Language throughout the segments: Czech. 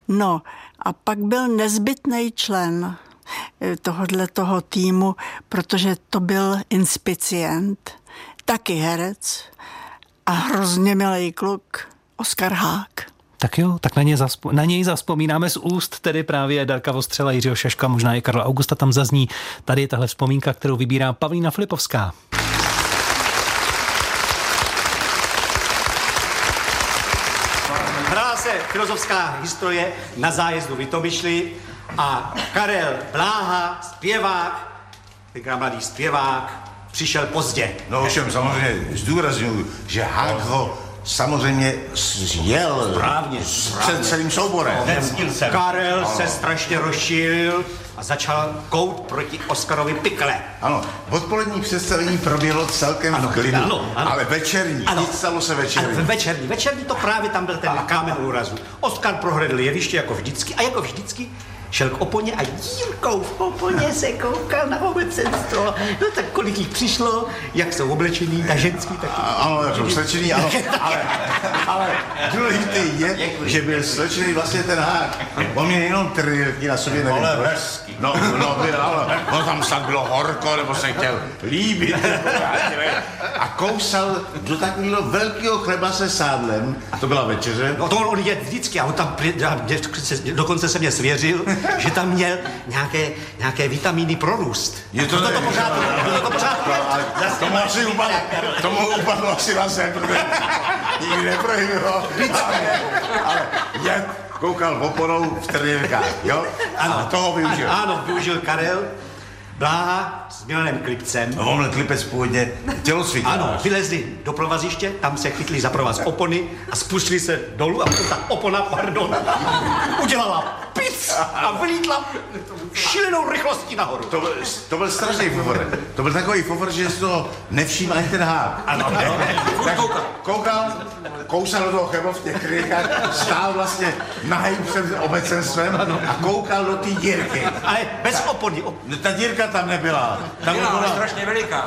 No a pak byl nezbytný člen toho týmu, protože to byl inspicient, taky herec a hrozně milý kluk, Oskar Hák. Tak jo, tak na něj zavzpomínáme z úst tedy právě Darka Vostřela, Jiřího Šaška, možná i Karla Augusta tam zazní. Tady je tahle vzpomínka, kterou vybírá Pavlína Filipovská. Hrála se filozofská historie na zájezdu v Litomyšli a Karel Bláha, zpěvák, tenkrát mladý zpěvák, přišel pozdě. No ovšem samozřejmě zdůrazňuji, že Hák ho samozřejmě jel před celým souborem. Karel se strašně rozšířil a začal kout proti Oskarovi Pikle. Ano, odpolední představení proběhlo celkem v klidu, ale večerní, stalo se večerní. Večerní to právě tam byl ten kámen úrazu. Oskar prohlédl jeviště jako vždycky a jako vždycky šel k oponě a Jirkou v oponě se koukal na obecenstvo. No tak kolik jich přišlo, jak jsou oblečení, ta ženský taky. Ano, jak jsou slečený, ano, ale důležitý je, že byl slečený vlastně ten Hák. On měl jenom trenýrky na sobě, nevím. Ale hezký. No tam snad bylo horko, nebo se chtěl líbit. A kousal do takového velkého chleba se sádlem, to byla večeře. No to on je vždycky, a on tam dokonce se mě svěřil, že tam měl nějaké vitamíny pro růst. Je to pořád. Tomu upadlo asi na zem, protože nikdy neprohybilo. Ale jak koukal oponou v trenýrkách, jo? Ano, a toho využil. Ano, využil Karel Bláha s Milanem Klipcem. On byl Klipec původně tělocvikem. Ano, vylezli do provaziště, tam se chytli za provaz opony a spustili se dolů a potom ta opona, udělala pic a vylítla šílenou rychlostí nahoru. To byl strašný fofor. To byl takový fofor, že z toho nevšiml ani ten Hák. Ano. Koukal, kousal do toho chleba v těch krychách, stál vlastně nahý před obecenstvem a koukal do té dírky. Ale bez opony. Ta dírka tam nebyla. Tam byla strašně veliká.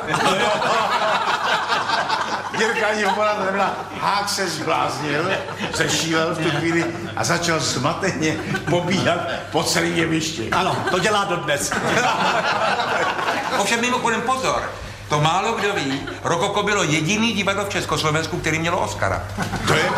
Dírka ani opona tam nebyla. Hák se zbláznil, zešílel v tu chvíli a začal zmateně pobíhat po celém jevišti. Ano, to dělá dodnes. Ovšem mimochodem pozor, to málo kdo ví, Rokoko bylo jediný divadlo v Československu, který mělo Oscara. To je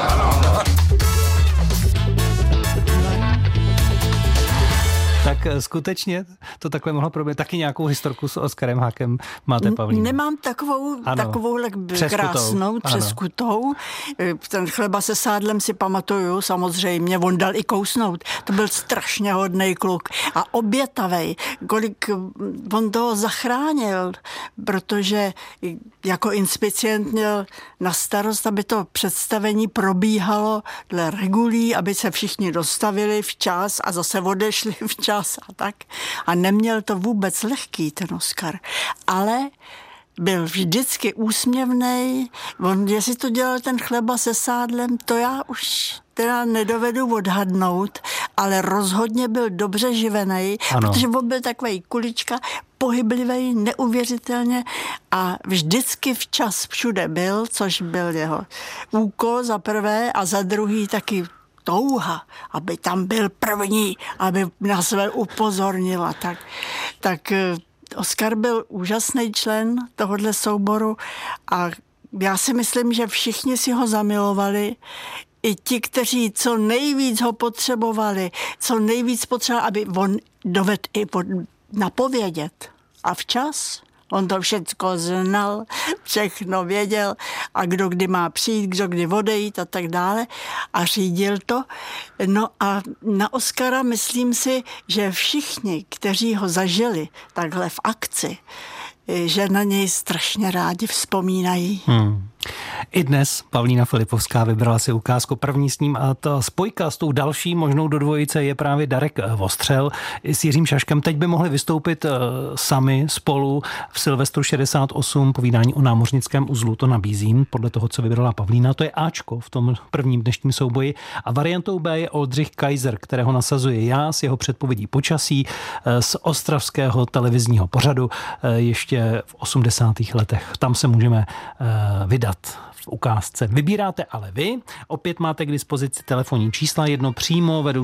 Tak skutečně to takhle mohlo proběhnout. Taky nějakou historku s Oskarem Hákem máte, Pavlíno? Nemám takovou krásnou přeskutou. Ten chleba se sádlem si pamatuju, samozřejmě, on dal i kousnout. To byl strašně hodnej kluk a obětavej, kolik on toho zachránil, protože jako inspicient měl na starost, aby to představení probíhalo dle regulí, aby se všichni dostavili včas a zase odešli včas a tak. A neměl to vůbec lehký, ten Oskar. Ale byl vždycky úsměvnej. On, jestli to dělal ten chleba se sádlem, to já už teda nedovedu odhadnout, ale rozhodně byl dobře živenej, protože on byl takovej kulička, pohyblivý, neuvěřitelně a vždycky včas všude byl, což byl jeho úkol za prvé a za druhý taky touha, aby tam byl první, aby nás upozornila. Tak Oskar byl úžasný člen tohohle souboru a já si myslím, že všichni si ho zamilovali, i ti, kteří co nejvíc ho potřebovali, aby on dovedl i napovědět. A včas. On to všecko znal, všechno věděl a kdo kdy má přijít, kdo kdy odejít a tak dále a řídil to. No a na Oskara myslím si, že všichni, kteří ho zažili takhle v akci, že na něj strašně rádi vzpomínají. I dnes Pavlína Filipovská vybrala si ukázku první s ním a ta spojka s tou další možnou do dvojice je právě Darek Vostřel s Jiřím Šaškem. Teď by mohli vystoupit sami spolu v Silvestru 68, povídání o námořnickém uzlu, to nabízím, podle toho, co vybrala Pavlína. To je Ačko v tom prvním dnešním souboji a variantou B je Oldřich Kaiser, kterého nasazuje já s jeho předpovědí počasí z ostravského televizního pořadu ještě v 80. letech. Tam se můžeme vydat v ukázce. Vybíráte ale vy. Opět máte k dispozici telefonní čísla, jedno přímo vedoucí